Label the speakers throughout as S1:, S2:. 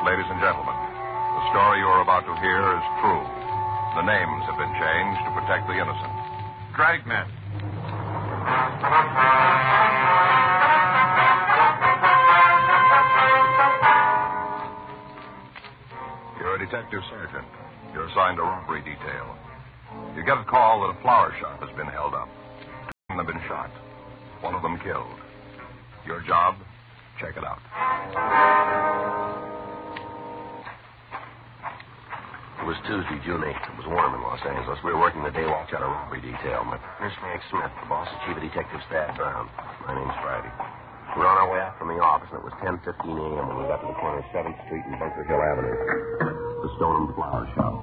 S1: Ladies and gentlemen, the story you are about to hear is true. The names have been changed to protect the innocent.
S2: Dragnet.
S1: You're a detective sergeant. You're assigned to robbery detail. You get a call that a flower shop has been held up. 2 have been shot. 1 of them killed. Your job? Check it out.
S3: It was Tuesday, June 8th. It was warm in Los Angeles. We were working the day watch out of robbery detail. My partner's Frank Smith. The boss is Chief of Detective Staff Brown. My name's Friday. We were on our way out from the office, and it was 10:15 a.m. when we got to the corner of 7th Street and Bunker Hill Avenue. The Stoneham Flower Shop.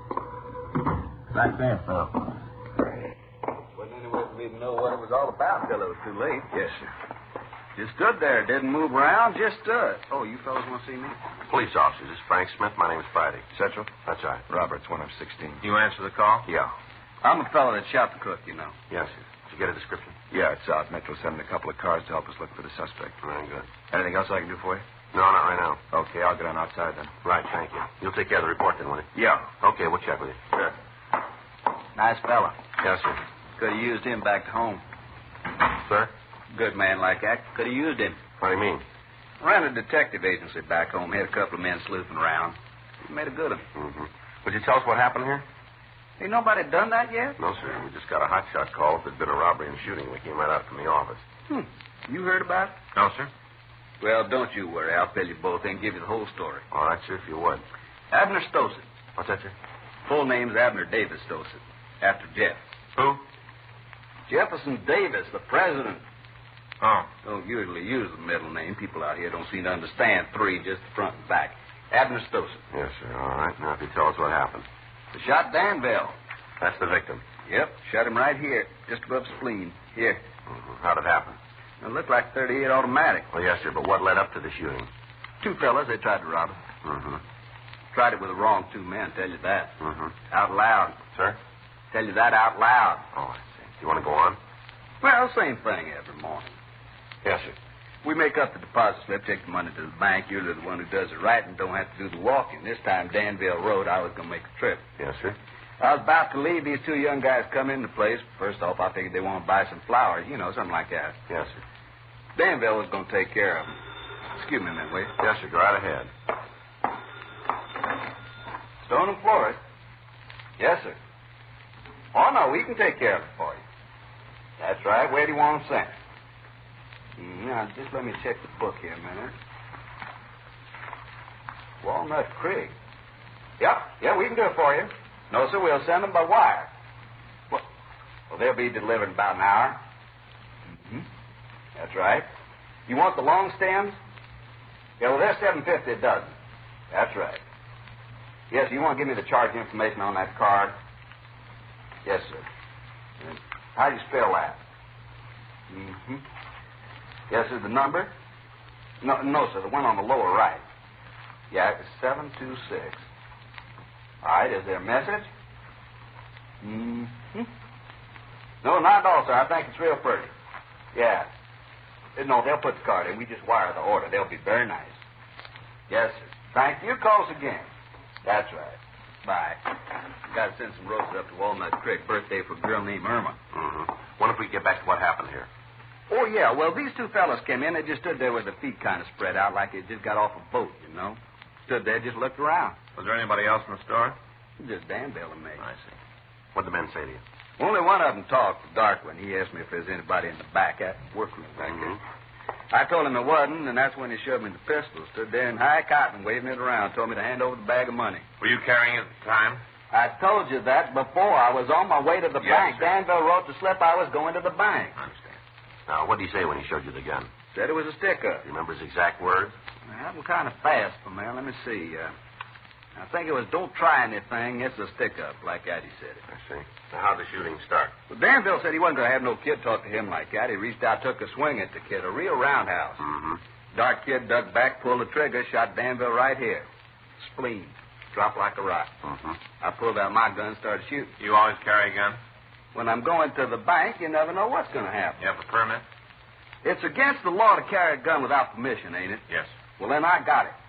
S4: Right there,
S3: Oh.
S4: Wasn't any way for me to know what it was all about until it was too late.
S3: Yes, sir.
S4: Just stood there, didn't move around, just stood. Oh, you fellas want to see me?
S3: Police officers. This is Frank Smith. My name's Friday.
S4: Central?
S3: That's right.
S4: Roberts, 1 of 16.
S2: You answer the call?
S3: Yeah.
S4: I'm the fellow that shot the cook, you know.
S3: Yes, sir. Did you get a description?
S4: Yeah, it's out. Metro sending a couple of cars to help us look for the suspect.
S3: Very good.
S4: Anything else I can do for you?
S3: No, not right now.
S4: Okay, I'll get on outside then.
S3: Right, thank you. You'll take care of the report then, will you?
S4: Yeah.
S3: Okay, we'll check with you.
S4: Sure. Nice fella.
S3: Yes, sir.
S4: Could have used him back to home.
S3: Sir?
S4: Good man like that. Could have used him.
S3: What do you mean?
S4: Ran a detective agency back home. Had a couple of men sleuthing around. He made a good one.
S3: Mm-hmm. Would you tell us what happened here?
S4: Ain't nobody done that yet?
S3: No, sir. We just got a hotshot call if there'd been a robbery and shooting. We came right out from the office.
S4: You heard about it?
S2: No, sir.
S4: Well, don't you worry. I'll fill you both in and give you the whole story.
S3: All right, sir, if you would.
S4: Abner Stossett.
S3: What's that, sir?
S4: Full name's Abner Davis Stossett. After Jeff.
S2: Who?
S4: Jefferson Davis, the president.
S2: Oh.
S4: Don't usually use the middle name. People out here don't seem to understand 3, just the front and back. Abner Stossett.
S3: Yes, sir. All right. Now, if you tell us what happened.
S4: They shot Danville.
S3: That's the victim.
S4: Yep, shot him right here, just above spleen. Here.
S3: Mm-hmm. How'd it happen?
S4: It looked like 38 automatic.
S3: Well, yes, sir, but what led up to the shooting?
S4: 2 fellas, they tried to rob him.
S3: Mm-hmm.
S4: Tried it with the wrong 2 men, tell you that.
S3: Mm-hmm.
S4: Out loud.
S3: Sir?
S4: Tell you that out loud.
S3: Oh, I see. Do you want to go on?
S4: Well, same thing every morning.
S3: Yes, sir.
S4: We make up the deposit slip, take the money to the bank. You're the one who does the writing, don't have to do the walking. This time, Danville Road, I was going to make a trip.
S3: Yes, sir.
S4: I was about to leave. These 2 young guys come into the place. First off, I figured they want to buy some flowers, something like that.
S3: Yes, sir.
S4: Danville was going to take care of them. Excuse me a minute, will you?
S3: Yes, sir. Go right ahead.
S4: Stone and Flores? Yes, sir. Oh, no, we can take care of it for you. That's right. Where do you want them sent? Now, just let me check the book here a minute. Walnut Creek. Yeah, we can do it for you. No, sir, we'll send them by wire. Well, they'll be delivered in about an hour. Mm-hmm. That's right. You want the long stems? Yeah, well, they're $7.50 a dozen. That's right. Yes, you want to give me the charge information on that card? Yes, sir. How do you spell that? Mm-hmm. Yes, sir, the number? No, sir, the one on the lower right. Yeah, it's 726. All right, is there a message? Mm-hmm. No, not at all, sir. I think it's real pretty. Yeah. No, they'll put the card in. We just wire the order. They'll be very nice. Yes, sir. Thank you. Call us again. That's right. Bye. Got to send some roses up to Walnut Creek. Birthday for a girl named Irma.
S3: Mm-hmm. Wonder if we get back to what happened here.
S4: Oh, yeah. Well, these 2 fellas came in. They just stood there with their feet kind of spread out like they just got off a boat, Stood there, just looked around.
S2: Was there anybody else in the store?
S4: Just Danville and me.
S3: I see. What did the men say to you?
S4: Only one of them talked, the dark one. He asked me if there's anybody in the back at workroom back there. I told him there wasn't, and that's when he shoved me the pistol. Stood there in high cotton, waving it around, told me to hand over the bag of money.
S2: Were you carrying it at the time?
S4: I told you that before. I was on my way to the bank.
S3: Sir.
S4: Danville wrote the slip I was going to the bank.
S3: I understand. Now, what did he say when he showed you the gun?
S4: Said it was a stick-up.
S3: Do you remember his exact words?
S4: That was kind of fast for me. Let me see. I think it was, don't try anything. It's a stick-up, like that he said it.
S3: I see. Now, how'd the shooting start?
S4: Well, Danville said he wasn't going to have no kid talk to him like that. He reached out, took a swing at the kid, a real roundhouse.
S3: Mm-hmm.
S4: Dark kid dug back, pulled the trigger, shot Danville right here. Spleen. Dropped like a rock.
S3: Mm-hmm.
S4: I pulled out my gun, started shooting.
S2: You always carry a gun?
S4: When I'm going to the bank, you never know what's going to happen.
S2: You have a permit?
S4: It's against the law to carry a gun without permission, ain't it?
S2: Yes.
S4: Well, then I got it.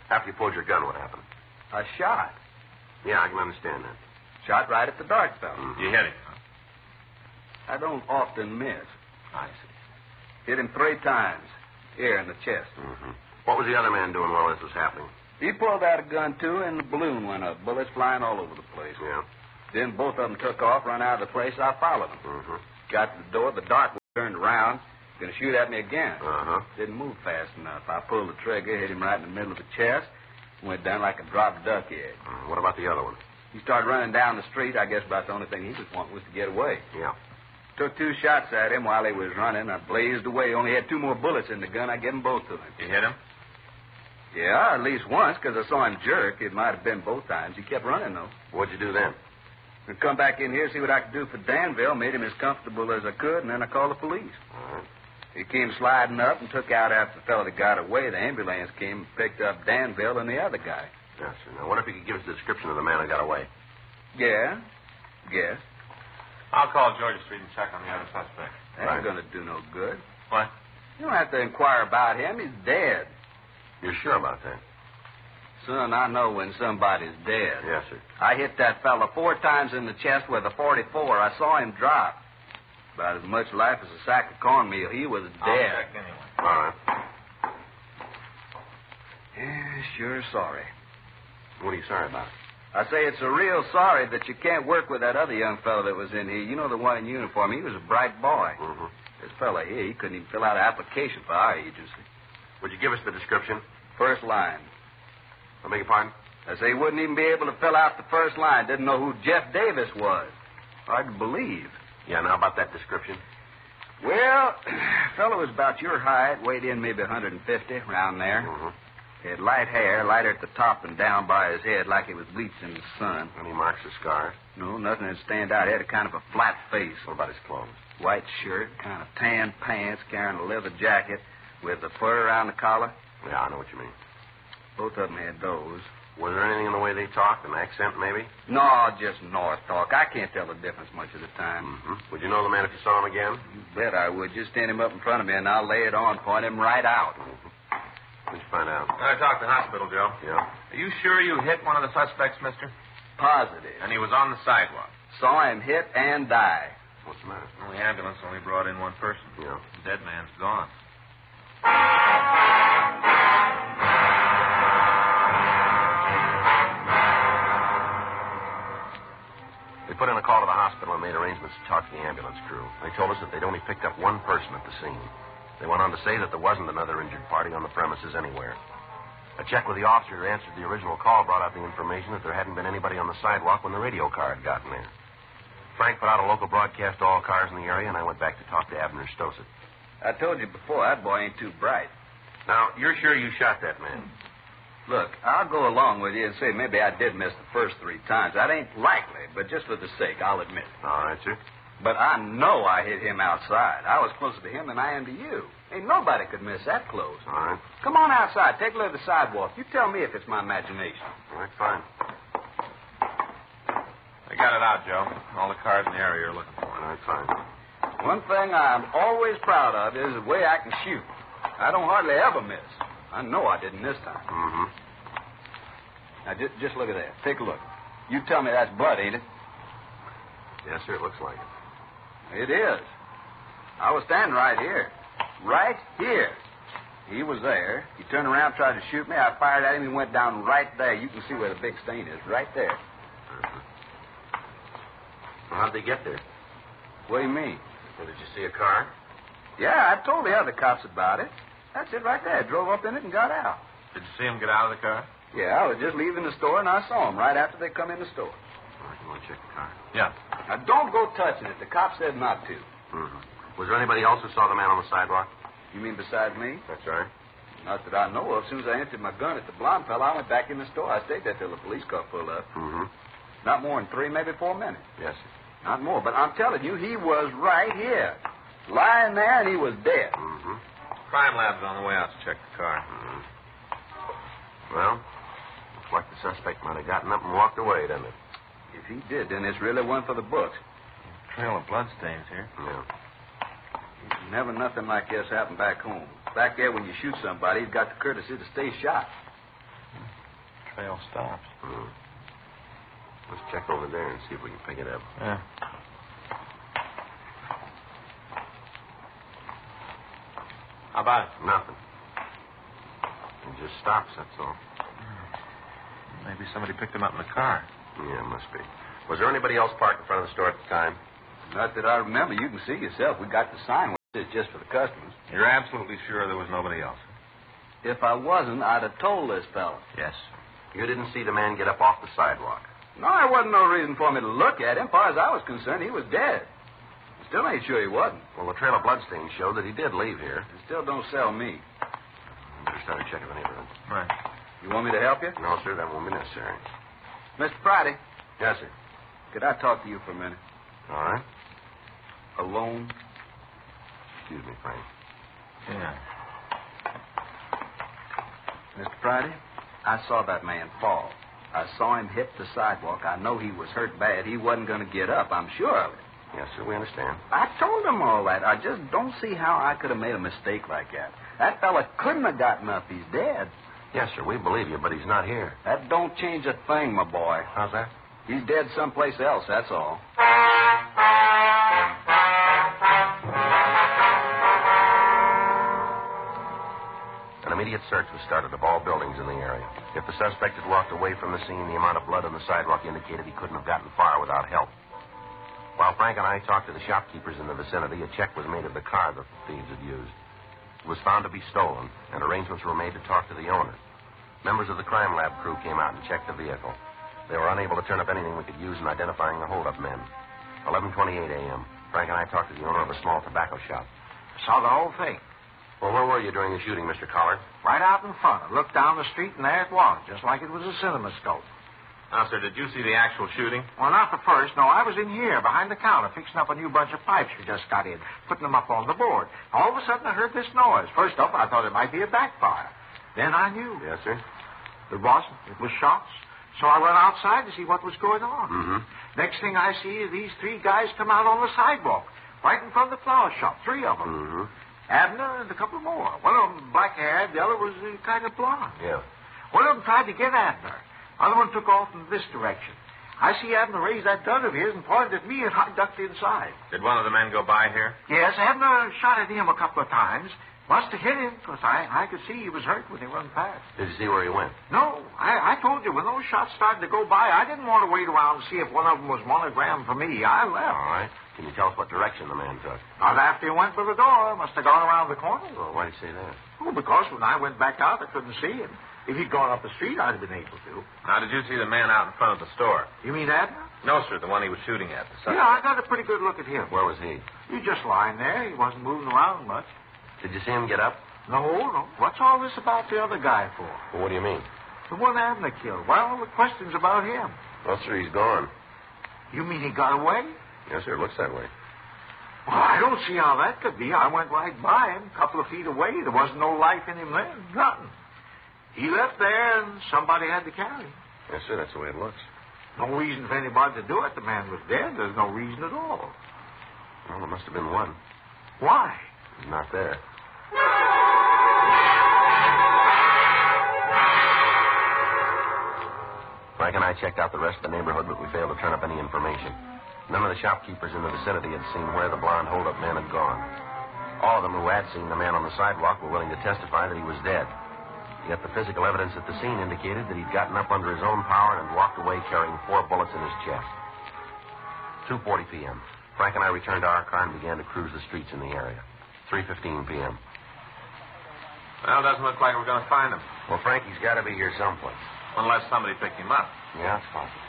S3: After you pulled your gun, what happened?
S4: A shot.
S3: Yeah, I can understand that.
S4: Shot right at the dark fellow.
S3: Mhm.
S2: You hit him.
S4: I don't often miss.
S2: I see.
S4: Hit him 3 times. Here in the chest.
S3: Mm-hmm. What was the other man doing while this was happening?
S4: He pulled out a gun, too, and the balloon went up. Bullets flying all over the place.
S3: Yeah.
S4: Then both of them took off, run out of the place. I followed them.
S3: Mm-hmm.
S4: Got to the door. The dark one turned around. Going to shoot at me again.
S3: Uh-huh.
S4: Didn't move fast enough. I pulled the trigger, hit him right in the middle of the chest. Went down like a dropped duck egg.
S3: What about the other one?
S4: He started running down the street. I guess about the only thing he was wanting was to get away.
S3: Yeah.
S4: Took 2 shots at him while he was running. I blazed away. Only had 2 more bullets in the gun. I gave them both to him.
S2: You hit him?
S4: Yeah, at least once, because I saw him jerk. It might have been both times. He kept running, though.
S3: What'd you do then?
S4: I come back in here, see what I could do for Danville. Made him as comfortable as I could, and then I called the police.
S3: All right.
S4: He came sliding up and took out after the fellow that got away. The ambulance came and picked up Danville and the other guy.
S3: Yes, sir. Now, what if you could give us the description of the man who got away?
S4: Yeah? Yes.
S2: I'll call Georgia Street and check on the other suspect.
S4: That
S3: Right.
S4: ain't going to do no good.
S2: What?
S4: You don't have to inquire about him. He's dead.
S3: You're sure about that?
S4: Son, I know when somebody's dead.
S3: Yes, sir.
S4: I hit that fella 4 times in the chest with a .44. I saw him drop. About as much life as a sack of cornmeal. He was
S2: I'll
S4: dead.
S2: check anyway.
S3: All right.
S4: Yeah, sure sorry.
S3: What are you sorry about?
S4: I say it's a real sorry that you can't work with that other young fellow that was in here. You know, the one in uniform. He was a bright boy.
S3: Mm-hmm.
S4: This fella here, he couldn't even fill out an application for our agency.
S3: Would you give us the description?
S4: First line.
S3: I beg your pardon?
S4: I say he wouldn't even be able to fill out the first line. Didn't know who Jeff Davis was. Hard to believe.
S3: Yeah, now about that description?
S4: Well, fellow was about your height, weighed in maybe 150, around there.
S3: Mm-hmm.
S4: He had light hair, lighter at the top and down by his head like he was bleached in the sun.
S3: Any marks or scars?
S4: No, nothing that stand out. He had a kind of a flat face.
S3: What about his clothes?
S4: White shirt, kind of tan pants, carrying a leather jacket with the fur around the collar.
S3: Yeah, I know what you mean.
S4: Both of them had those.
S3: Was there anything in the way they talked? An accent, maybe?
S4: No, just North talk. I can't tell the difference much of the time.
S3: Mm-hmm. Would you know the man if you saw him again?
S4: You bet I would. Just stand him up in front of me, and I'll lay it on, point him right out.
S3: What'd you find out?
S2: I talked to the hospital, Joe.
S3: Yeah.
S2: Are you sure you hit one of the suspects, mister?
S4: Positive.
S2: And he was on the sidewalk.
S4: Saw him hit and die.
S3: What's the matter?
S2: Well, the ambulance only brought in one person.
S3: Yeah.
S2: The dead man's gone.
S3: They put in a call to the hospital and made arrangements to talk to the ambulance crew. They told us that they'd only picked up one person at the scene. They went on to say that there wasn't another injured party on the premises anywhere. A check with the officer who answered the original call brought out the information that there hadn't been anybody on the sidewalk when the radio car had gotten there. Frank put out a local broadcast to all cars in the area, and I went back to talk to Abner Stossett.
S4: I told you before, that boy ain't too bright.
S3: Now, you're sure you shot that man?
S4: Look, I'll go along with you and say maybe I did miss the first 3 times. That ain't likely, but just for the sake, I'll admit it.
S3: All right, sir.
S4: But I know I hit him outside. I was closer to him than I am to you. Ain't nobody could miss that close.
S3: All right.
S4: Come on outside. Take a look at the sidewalk. You tell me if it's my imagination.
S3: All right, fine.
S2: They got it out, Joe. All the cars in the area are looking for
S3: All
S2: it.
S3: right, fine.
S4: One thing I'm always proud of is the way I can shoot. I don't hardly ever miss. I know I didn't this time.
S3: Mm-hmm.
S4: Now, just look at that. Take a look. You tell me that's blood, ain't it?
S3: Yes, sir, it looks like it.
S4: It is. I was standing right here. Right here. He was there. He turned around, tried to shoot me. I fired at him. He went down right there. You can see where the big stain is. Right there.
S3: Mm-hmm. Well, how'd they get there?
S4: What do you mean?
S3: Well, did you see a car?
S4: Yeah, I told the other cops about it. That's it right there. Drove up in it and got out.
S2: Did you see him get out of the car?
S4: Yeah, I was just leaving the store, and I saw him right after they come in the store.
S3: All right, you want to check the car?
S2: Yeah.
S4: Now, don't go touching it. The cop said not to.
S3: Mm-hmm. Was there anybody else who saw the man on the sidewalk?
S4: You mean besides me?
S3: That's right.
S4: Not that I know of. As soon as I emptied my gun at the blonde fella, I went back in the store. I stayed there till the police car pulled up.
S3: Mm-hmm.
S4: Not more than 3, maybe 4 minutes.
S3: Yes, sir.
S4: Not more. But I'm telling you, he was right here. Lying there, and he was dead.
S3: Mm-hmm.
S2: Crime lab's on the way out to check the car.
S3: Mm-hmm. Well, looks like the suspect might have gotten up and walked away, doesn't it?
S4: If he did, then it's really one for the books.
S2: Trail of bloodstains here.
S3: Yeah.
S4: Never nothing like this happened back home. Back there, when you shoot somebody, he's got the courtesy to stay shot.
S2: trail stops.
S3: Let's check over there and see if we can pick it up.
S2: Yeah. How about it?
S3: Nothing. It just stops, that's all.
S2: Maybe somebody picked him up in the car.
S3: Yeah, must be. Was there anybody else parked in front of the store at the time?
S4: Not that I remember. You can see yourself. We got the sign with it just for the customers.
S2: You're absolutely sure there was nobody else?
S4: If I wasn't, I'd have told this fella.
S2: Yes.
S3: You didn't see the man get up off the sidewalk?
S4: No, there wasn't no reason for me to look at him. As far as I was concerned, he was dead. Still ain't sure he wasn't.
S3: Well, the trail of bloodstains showed that he did leave here.
S4: It still don't sell me.
S3: Better start a check of the neighborhood.
S2: Right.
S4: You want me to help you?
S3: No, sir, that won't be necessary.
S4: Mr. Friday,
S3: Yes, sir.
S4: could I talk to you for a minute?
S3: All right.
S4: Alone?
S3: Excuse me, Frank.
S2: Yeah.
S4: Mr. Friday, I saw that man fall. I saw him hit the sidewalk. I know he was hurt bad. He wasn't going to get up. I'm sure of it.
S3: Yes, sir, we understand.
S4: I told him all that. I just don't see how I could have made a mistake like that. That fella couldn't have gotten up. He's dead.
S3: Yes, sir, we believe you, but he's not here.
S4: That don't change a thing, my boy.
S3: How's that?
S4: He's dead someplace else, that's all.
S3: An immediate search was started of all buildings in the area. If the suspect had walked away from the scene, the amount of blood on the sidewalk indicated he couldn't have gotten far without help. While Frank and I talked to the shopkeepers in the vicinity, a check was made of the car the thieves had used. It was found to be stolen, and arrangements were made to talk to the owner. Members of the crime lab crew came out and checked the vehicle. They were unable to turn up anything we could use in identifying the holdup men. 11:28 a.m. Frank and I talked to the owner of a small tobacco shop.
S5: Saw the whole thing.
S3: Well, where were you during the shooting, Mr. Collard?
S5: Right out in front. I looked down the street, and there it was, just like it was a cinemascope.
S2: Now, sir, did you see the actual shooting?
S5: Well, not the first. No, I was in here, behind the counter, fixing up a new bunch of pipes we just got in, putting them up on the board. All of a sudden, I heard this noise. First up, I thought it might be a backfire. Then I knew.
S3: Yes, sir.
S5: It wasn't. It was shots. So I went outside to see what was going on.
S3: Mm-hmm.
S5: Next thing I see is these three guys come out on the sidewalk, right in front of the flower shop, three of them.
S3: Mm-hmm.
S5: Abner and a couple more. One of them black-haired, the other was kind of blonde.
S3: Yeah.
S5: One of them tried to get Abner. Other one took off in this direction. I see Abner raise that gun of his and pointed at me, and I ducked inside.
S2: Did one of the men go by here?
S5: Yes, Abner shot at him a couple of times. Must have hit him, because I could see he was hurt when he run past.
S3: Did you see where he went?
S5: No, I told you, when those shots started to go by, I didn't want to wait around to see if one of them was monogrammed for me. I left.
S3: All right. Can you tell us what direction the man took?
S5: Not after he went for the door. Must have gone around the corner.
S3: Well, why did you say that?
S5: Oh, because when I went back out, I couldn't see him. If he'd gone up the street, I'd have been able to.
S2: Now, did you see the man out in front of the store?
S5: You mean Abner?
S2: No, sir, the one he was shooting at. The
S5: Yeah, I got a pretty good look at him.
S3: Where was he?
S5: He just lying there. He wasn't moving around much.
S3: Did you see him get up?
S5: No. What's all this about the other guy for?
S3: Well, what do you mean?
S5: The one Abner killed. Well, the question's about him.
S3: Well, sir, he's gone.
S5: You mean he got away?
S3: Yes, sir, it looks that way.
S5: Well, I don't see how that could be. I went right by him, a couple of feet away. There wasn't no life in him then. Nothing. He left there, and somebody had to carry him.
S3: Yes, sir, that's the way it looks.
S5: No reason for anybody to do it. The man was dead. There's no reason at all.
S3: Well, there must have been one.
S5: Why?
S3: He's not there. Frank and I checked out the rest of the neighborhood, but we failed to turn up any information. None of the shopkeepers in the vicinity had seen where the blonde hold-up man had gone. All of them who had seen the man on the sidewalk were willing to testify that he was dead. Yet the physical evidence at the scene indicated that he'd gotten up under his own power and walked away carrying 4 bullets in his chest. 2:40 p.m. Frank and I returned to our car and began to cruise the streets in the area. 3:15 p.m.
S2: Well, it doesn't look like we're going to find him.
S3: Well, Frank, he's got to be here someplace.
S2: Unless somebody picked him up.
S3: Yeah, it's possible.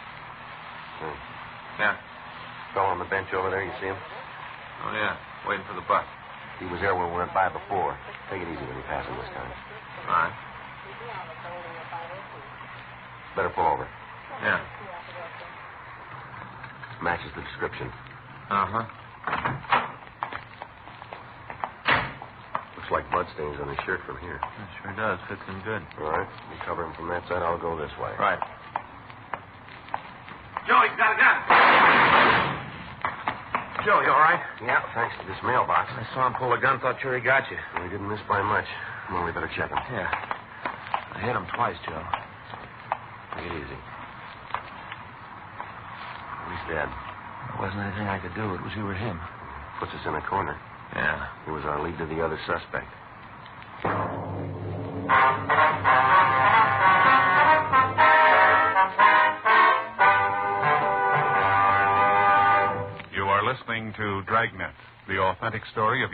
S2: Yeah.
S3: Fellow on the bench over there, you see him?
S2: Oh, yeah. Waiting for the bus.
S3: He was there when we went by before. Take it easy when you pass him this time.
S2: All right.
S3: Better pull over.
S2: Yeah.
S3: Matches the description.
S2: Uh-huh.
S3: Looks like bloodstains on his shirt from here.
S2: It sure does. Fits him good.
S3: All right. You cover him from that side. I'll go this way.
S2: Right.
S5: Joe, he's got a gun. Joe, you all right?
S3: Yeah, thanks to this mailbox.
S2: I saw him pull a gun. Thought sure he got you.
S3: We didn't miss by much. Well, we better check him.
S2: Yeah. I hit him twice, Joe.
S3: Take it easy. He's dead.
S2: There wasn't anything I could do. It was you or him.
S3: Puts us in a corner.
S2: Yeah.
S3: He was our lead to the other suspect.
S6: You are listening to Dragnet, the authentic story of